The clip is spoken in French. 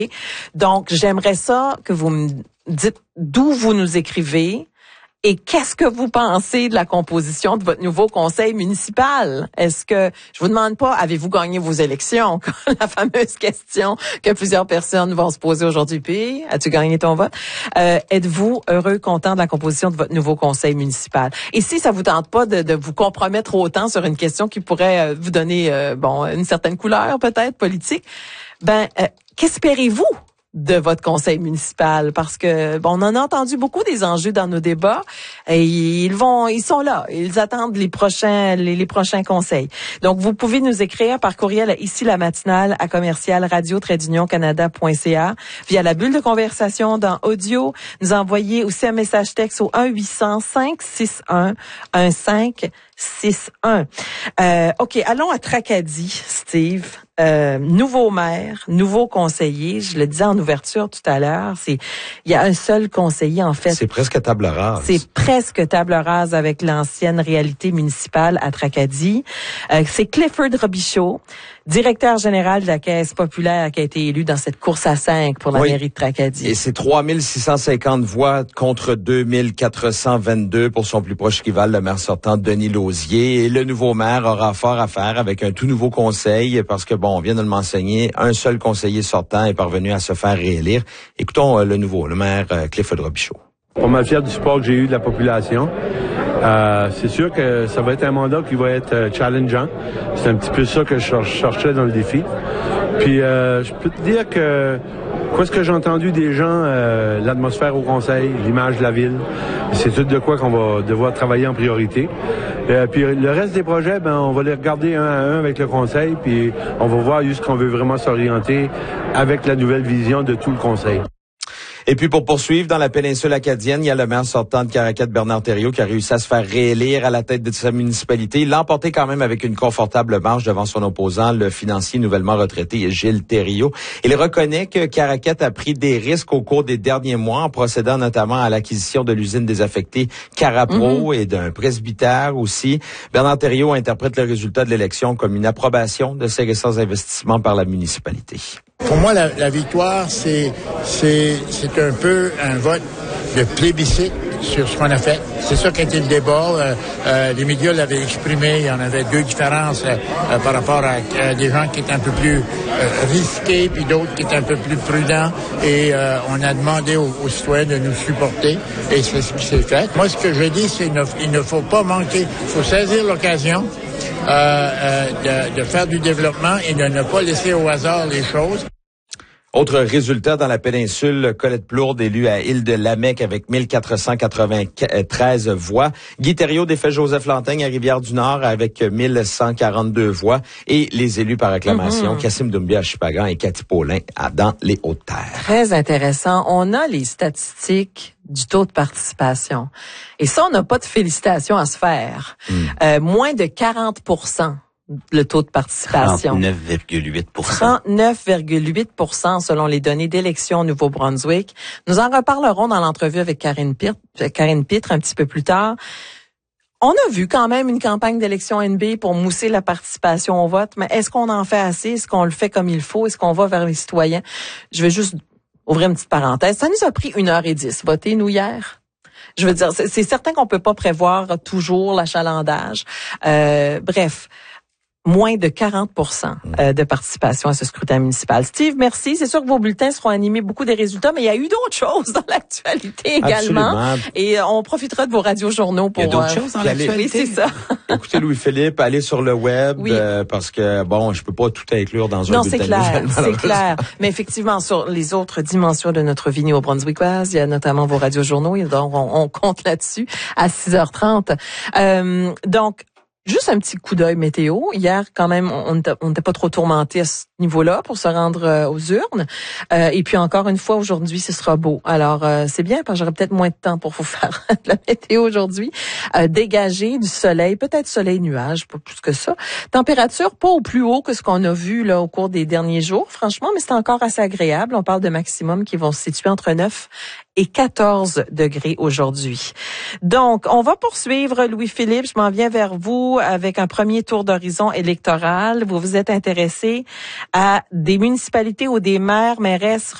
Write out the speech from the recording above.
Donc, j'aimerais ça que vous me dites d'où vous nous écrivez et qu'est-ce que vous pensez de la composition de votre nouveau conseil municipal. Est-ce que, je vous demande pas, avez-vous gagné vos élections? La fameuse question que plusieurs personnes vont se poser aujourd'hui. Puis, as-tu gagné ton vote? Êtes-vous heureux, content de la composition de votre nouveau conseil municipal? Et si ça vous tente pas de vous compromettre autant sur une question qui pourrait vous donner, une certaine couleur peut-être politique, qu'espérez-vous de votre conseil municipal? Parce que on en a entendu beaucoup des enjeux dans nos débats et ils sont là, ils attendent les prochains conseils. Donc vous pouvez nous écrire par courriel à ici la matinale à commercial-radio-canada.ca via la bulle de conversation dans audio, nous envoyer aussi un message texte au 1-800-561-1561. OK, allons à Tracadie, Steve. Nouveau maire, nouveau conseiller. Je le disais en ouverture tout à l'heure, il y a un seul conseiller en fait. C'est presque table rase. C'est presque table rase avec l'ancienne réalité municipale à Tracadie. C'est Clifford Robichaud, directeur général de la Caisse populaire qui a été élu dans cette course à 5 pour la mairie de Tracadie. Et c'est 3650 voix contre 2422 pour son plus proche rival, le maire sortant Denis Lausier. Et le nouveau maire aura fort à faire avec un tout nouveau conseil parce que, on vient de le mentionner, un seul conseiller sortant est parvenu à se faire réélire. Écoutons le maire Clifford Robichaud. Pas mal fier du support que j'ai eu de la population. C'est sûr que ça va être un mandat qui va être challengeant. C'est un petit peu ça que je cherchais dans le défi. Puis je peux te dire que quoi ce que j'ai entendu des gens, l'atmosphère au conseil, l'image de la ville, c'est tout de quoi qu'on va devoir travailler en priorité. Puis le reste des projets, on va les regarder un à un avec le conseil, puis on va voir jusqu'on veut vraiment s'orienter avec la nouvelle vision de tout le conseil. Et puis pour poursuivre, dans la péninsule acadienne, il y a le maire sortant de Caraquette, Bernard Thériault, qui a réussi à se faire réélire à la tête de sa municipalité. Il l'a emporté quand même avec une confortable marge devant son opposant, le financier nouvellement retraité Gilles Thériault. Il reconnaît que Caraquette a pris des risques au cours des derniers mois en procédant notamment à l'acquisition de l'usine désaffectée Carapro et d'un presbytère aussi. Bernard Thériault interprète le résultat de l'élection comme une approbation de ces récents investissements par la municipalité. Pour moi, la victoire, c'est un peu un vote de plébiscite sur ce qu'on a fait. C'est ça qui a été le débat. Les médias l'avaient exprimé. Il y en avait deux différences par rapport à des gens qui étaient un peu plus risqués, puis d'autres qui étaient un peu plus prudents. Et on a demandé aux citoyens de nous supporter. Et c'est ce qui s'est fait. Moi, ce que je dis, c'est qu'il ne faut pas manquer. Il faut saisir l'occasion de faire du développement et de ne pas laisser au hasard les choses. Autre résultat dans la péninsule, Colette Plourde élue à Île-de-Lamec avec 1493 voix. Guy Thériault défait Joseph Lantaigne à Rivière-du-Nord avec 1142 voix. Et les élus par acclamation, Kassim Doumbia à Chupagan et Cathy Paulin dans les Hautes-Terres. Très intéressant. On a les statistiques du taux de participation. Et ça, on n'a pas de félicitations à se faire. Moins de 40%. Le taux de participation. 39,8%. 39,8% selon les données d'élection au Nouveau-Brunswick. Nous en reparlerons dans l'entrevue avec Karine Pitre un petit peu plus tard. On a vu quand même une campagne d'élection NB pour mousser la participation au vote, mais est-ce qu'on en fait assez? Est-ce qu'on le fait comme il faut? Est-ce qu'on va vers les citoyens? Je vais juste ouvrir une petite parenthèse. Ça nous a pris 1h10 voter, nous, hier. Je veux dire, c'est certain qu'on peut pas prévoir toujours l'achalandage. Bref. Moins de 40% de participation à ce scrutin municipal. Steve, merci. C'est sûr que vos bulletins seront animés beaucoup des résultats, mais il y a eu d'autres choses dans l'actualité également. Absolument. Et on profitera de vos radiojournaux pour... Il y a d'autres choses dans l'actualité. C'est ça. Écoutez, Louis-Philippe, allez sur le web, parce que, je peux pas tout inclure dans un bulletin de nouvelles. Non, c'est clair. Mais effectivement, sur les autres dimensions de notre vie néo-brunswickoise, il y a notamment vos radiojournaux, et donc on compte là-dessus à 6h30. Donc, juste un petit coup d'œil météo. Hier, quand même, on n'était pas trop tourmenté à ce niveau-là pour se rendre aux urnes. Et puis encore une fois, aujourd'hui, ce sera beau. Alors, c'est bien parce que j'aurai peut-être moins de temps pour vous faire la météo aujourd'hui. Dégagé du soleil, peut-être soleil-nuage, pas plus que ça. Température pas au plus haut que ce qu'on a vu là au cours des derniers jours, franchement, mais c'est encore assez agréable. On parle de maximum qui vont se situer entre 9 et 14 degrés aujourd'hui. Donc, on va poursuivre, Louis-Philippe. Je m'en viens vers vous avec un premier tour d'horizon électoral. Vous vous êtes intéressé à des municipalités où des maires, mairesses